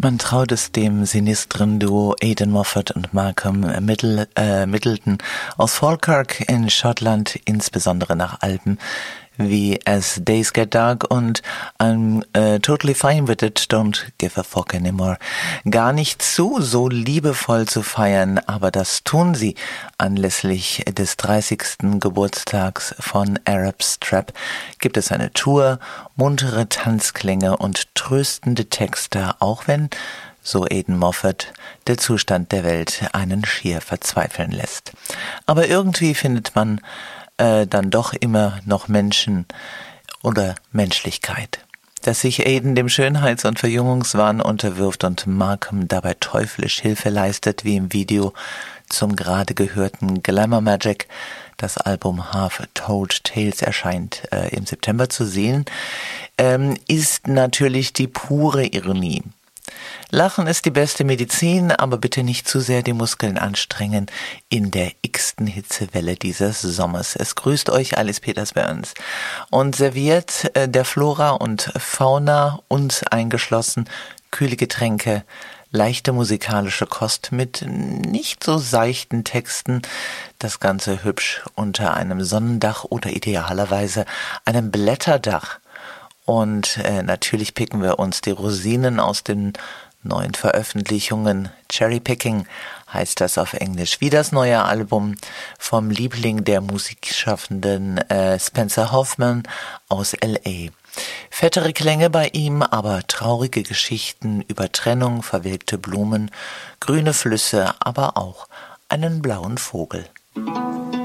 Man traut es dem sinistren Duo Aidan Moffat und Malcolm Middleton aus Falkirk in Schottland, insbesondere nach Alben wie As Days Get Dark und I'm Totally Fine With It, Don't Give a Fuck Anymore gar nicht so liebevoll zu feiern, aber das tun sie anlässlich des 30. Geburtstags von Arab Strap. Gibt es eine Tour, muntere Tanzklänge und tröstende Texte, auch wenn, so Aidan Moffat, der Zustand der Welt einen schier verzweifeln lässt. Aber irgendwie findet man dann doch immer noch Menschen oder Menschlichkeit. Dass sich Aidan dem Schönheits- und Verjüngungswahn unterwirft und Malcolm dabei teuflisch Hilfe leistet, wie im Video zum gerade gehörten Glamour Magic. Das Album Half Told Tales erscheint im September zu sehen, ist natürlich die pure Ironie. Lachen ist die beste Medizin, aber bitte nicht zu sehr die Muskeln anstrengen in der x-ten Hitzewelle dieses Sommers. Es grüßt euch Alice Peters-Burns und serviert der Flora und Fauna, uns eingeschlossen, kühle Getränke, leichte musikalische Kost mit nicht so seichten Texten. Das Ganze hübsch unter einem Sonnendach oder idealerweise einem Blätterdach. Und natürlich picken wir uns die Rosinen aus den neuen Veröffentlichungen. Cherry Picking heißt das auf Englisch, wie das neue Album vom Liebling der Musikschaffenden Spencer Hoffman aus L.A. Fettere Klänge bei ihm, aber traurige Geschichten über Trennung, verwelkte Blumen, grüne Flüsse, aber auch einen blauen Vogel.